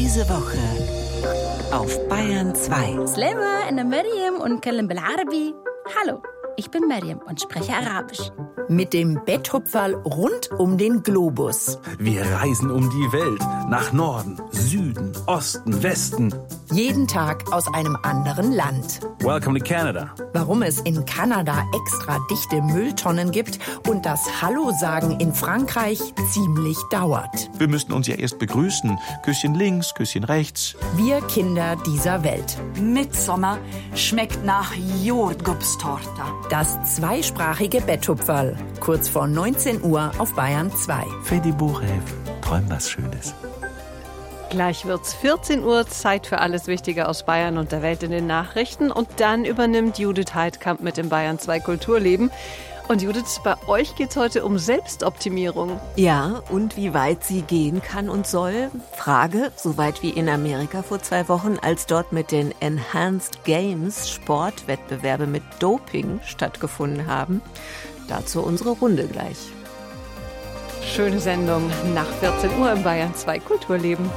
Diese Woche auf Bayern 2. Slema, أنا مريم ونتكلم بالعربي. Hallo, ich bin Mariam und spreche Arabisch. Mit dem Betthupferl rund um den Globus. Wir reisen um die Welt, nach Norden, Süden, Osten, Westen. Jeden Tag aus einem anderen Land. Welcome to Canada. Warum es in Kanada extra dichte Mülltonnen gibt und das Hallo-Sagen in Frankreich ziemlich dauert. Wir müssten uns ja erst begrüßen. Küsschen links, Küsschen rechts. Wir Kinder dieser Welt. Midsommar schmeckt nach Jordgubbstorte. Das zweisprachige Betthupferl. Kurz vor 19 Uhr auf Bayern 2. Fedi Buchev, träum was Schönes. Gleich wird's 14 Uhr, Zeit für alles Wichtige aus Bayern und der Welt in den Nachrichten. Und dann übernimmt Judith Heidkamp mit dem Bayern 2 Kulturleben. Und Judith, bei euch geht's heute um Selbstoptimierung. Ja, und wie weit sie gehen kann und soll. Frage, so weit wie in Amerika vor 2 Wochen, als dort mit den Enhanced Games Sportwettbewerbe mit Doping stattgefunden haben. Dazu unsere Runde gleich. Schöne Sendung nach 14 Uhr im Bayern 2 Kulturleben.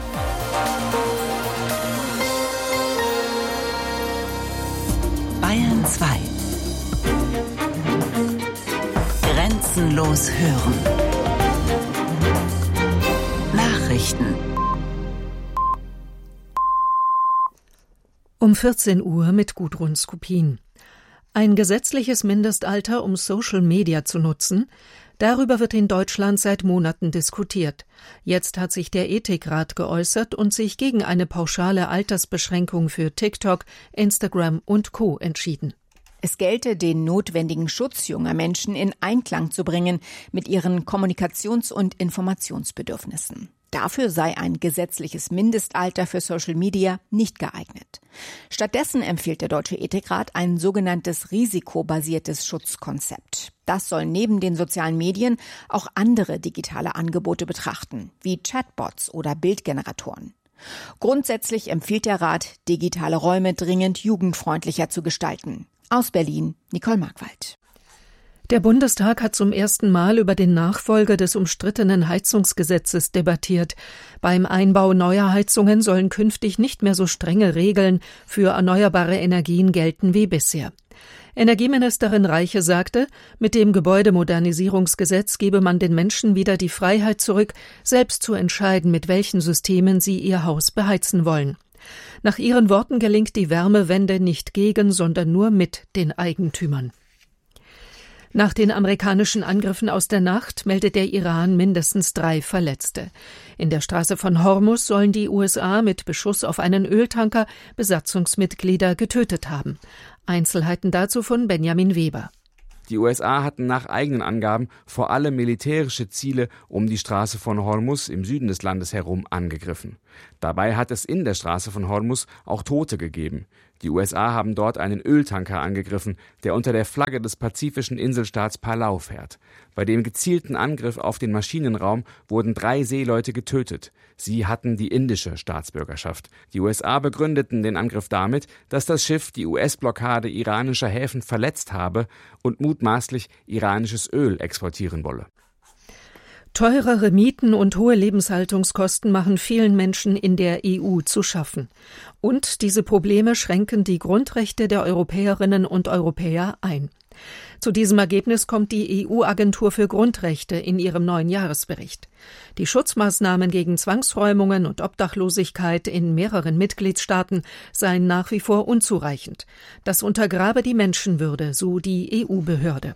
Bayern 2. Grenzenlos hören. Nachrichten. Um 14 Uhr mit Gudrun Skupin. Ein gesetzliches Mindestalter, um Social Media zu nutzen, darüber wird in Deutschland seit Monaten diskutiert. Jetzt hat sich der Ethikrat geäußert und sich gegen eine pauschale Altersbeschränkung für TikTok, Instagram und Co. entschieden. Es gelte, den notwendigen Schutz junger Menschen in Einklang zu bringen mit ihren Kommunikations- und Informationsbedürfnissen. Dafür sei ein gesetzliches Mindestalter für Social Media nicht geeignet. Stattdessen empfiehlt der Deutsche Ethikrat ein sogenanntes risikobasiertes Schutzkonzept. Das soll neben den sozialen Medien auch andere digitale Angebote betrachten, wie Chatbots oder Bildgeneratoren. Grundsätzlich empfiehlt der Rat, digitale Räume dringend jugendfreundlicher zu gestalten. Aus Berlin, Nicole Markwald. Der Bundestag hat zum ersten Mal über den Nachfolger des umstrittenen Heizungsgesetzes debattiert. Beim Einbau neuer Heizungen sollen künftig nicht mehr so strenge Regeln für erneuerbare Energien gelten wie bisher. Energieministerin Reiche sagte, mit dem Gebäudemodernisierungsgesetz gebe man den Menschen wieder die Freiheit zurück, selbst zu entscheiden, mit welchen Systemen sie ihr Haus beheizen wollen. Nach ihren Worten gelingt die Wärmewende nicht gegen, sondern nur mit den Eigentümern. Nach den amerikanischen Angriffen aus der Nacht meldet der Iran mindestens 3 Verletzte. In der Straße von Hormuz sollen die USA mit Beschuss auf einen Öltanker Besatzungsmitglieder getötet haben. Einzelheiten dazu von Benjamin Weber. Die USA hatten nach eigenen Angaben vor allem militärische Ziele um die Straße von Hormuz im Süden des Landes herum angegriffen. Dabei hat es in der Straße von Hormuz auch Tote gegeben. Die USA haben dort einen Öltanker angegriffen, der unter der Flagge des pazifischen Inselstaats Palau fährt. Bei dem gezielten Angriff auf den Maschinenraum wurden 3 Seeleute getötet. Sie hatten die indische Staatsbürgerschaft. Die USA begründeten den Angriff damit, dass das Schiff die US-Blockade iranischer Häfen verletzt habe und mutmaßlich iranisches Öl exportieren wolle. Teurere Mieten und hohe Lebenshaltungskosten machen vielen Menschen in der EU zu schaffen. Und diese Probleme schränken die Grundrechte der Europäerinnen und Europäer ein. Zu diesem Ergebnis kommt die EU-Agentur für Grundrechte in ihrem neuen Jahresbericht. Die Schutzmaßnahmen gegen Zwangsräumungen und Obdachlosigkeit in mehreren Mitgliedstaaten seien nach wie vor unzureichend. Das untergrabe die Menschenwürde, so die EU-Behörde.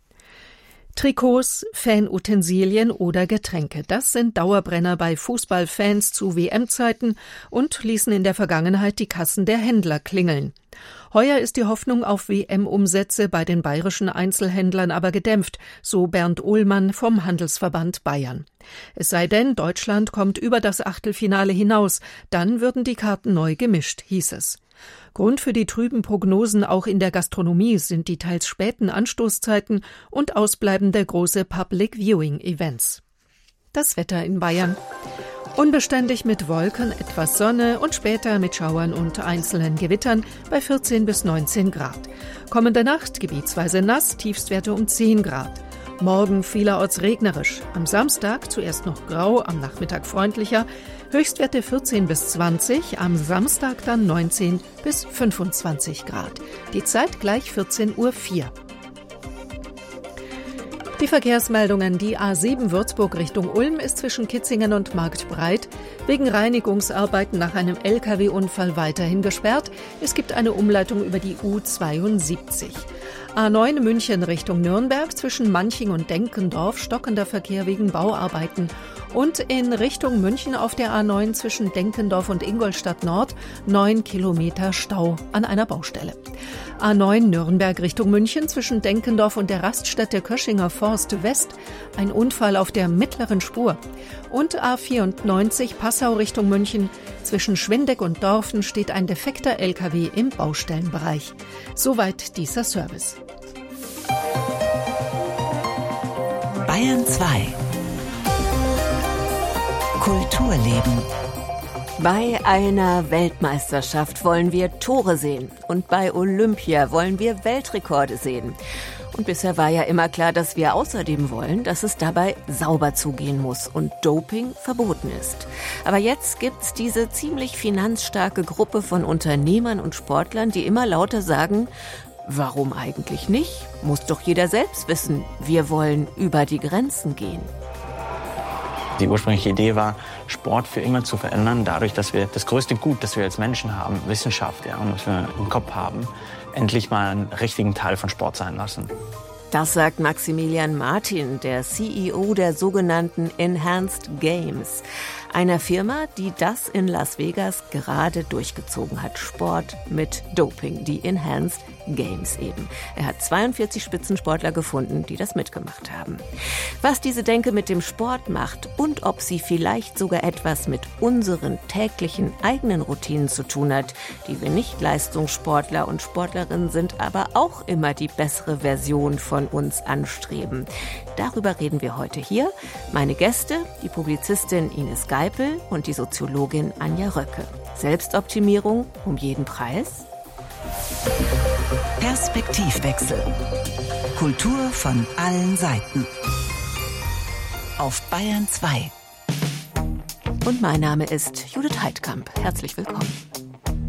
Trikots, Fanutensilien oder Getränke, das sind Dauerbrenner bei Fußballfans zu WM-Zeiten und ließen in der Vergangenheit die Kassen der Händler klingeln. Heuer ist die Hoffnung auf WM-Umsätze bei den bayerischen Einzelhändlern aber gedämpft, so Bernd Ohlmann vom Handelsverband Bayern. Es sei denn, Deutschland kommt über das Achtelfinale hinaus, dann würden die Karten neu gemischt, hieß es. Grund für die trüben Prognosen auch in der Gastronomie sind die teils späten Anstoßzeiten und ausbleibende große Public-Viewing-Events. Das Wetter in Bayern. Unbeständig mit Wolken, etwas Sonne und später mit Schauern und einzelnen Gewittern bei 14 bis 19 Grad. Kommende Nacht gebietsweise nass, Tiefstwerte um 10 Grad. Morgen vielerorts regnerisch. Am Samstag zuerst noch grau, am Nachmittag freundlicher. Höchstwerte 14 bis 20, am Samstag dann 19 bis 25 Grad. Die Zeit gleich 14:04 Uhr. Die Verkehrsmeldungen. Die A7 Würzburg Richtung Ulm ist zwischen Kitzingen und Marktbreit wegen Reinigungsarbeiten nach einem Lkw-Unfall weiterhin gesperrt. Es gibt eine Umleitung über die U72. A9 München Richtung Nürnberg zwischen Manching und Denkendorf stockender Verkehr wegen Bauarbeiten. Und in Richtung München auf der A9 zwischen Denkendorf und Ingolstadt Nord 9 Kilometer Stau an einer Baustelle. A9 Nürnberg Richtung München zwischen Denkendorf und der Raststätte Köschinger Forst West ein Unfall auf der mittleren Spur. Und A94 Passau Richtung München zwischen Schwindeck und Dorfen steht ein defekter LKW im Baustellenbereich. Soweit dieser Service. Bayern 2 Kulturleben. Bei einer Weltmeisterschaft wollen wir Tore sehen und bei Olympia wollen wir Weltrekorde sehen. Und bisher war ja immer klar, dass wir außerdem wollen, dass es dabei sauber zugehen muss und Doping verboten ist. Aber jetzt gibt's diese ziemlich finanzstarke Gruppe von Unternehmern und Sportlern, die immer lauter sagen, warum eigentlich nicht? Muss doch jeder selbst wissen, wir wollen über die Grenzen gehen. Die ursprüngliche Idee war, Sport für immer zu verändern, dadurch, dass wir das größte Gut, das wir als Menschen haben, Wissenschaft, und was wir im Kopf haben, endlich mal einen richtigen Teil von Sport sein lassen. Das sagt Maximilian Martin, der CEO der sogenannten Enhanced Games, einer Firma, die das in Las Vegas gerade durchgezogen hat. Sport mit Doping, die Enhanced Games eben. Er hat 42 Spitzensportler gefunden, die das mitgemacht haben. Was diese Denke mit dem Sport macht und ob sie vielleicht sogar etwas mit unseren täglichen eigenen Routinen zu tun hat, die wir nicht Leistungssportler und Sportlerinnen sind, aber auch immer die bessere Version von uns anstreben. Darüber reden wir heute hier. Meine Gäste, die Publizistin Ines Geipel und die Soziologin Anja Röcke. Selbstoptimierung um jeden Preis? Perspektivwechsel. Kultur von allen Seiten. Auf Bayern 2. Und mein Name ist Judith Heidkamp. Herzlich willkommen.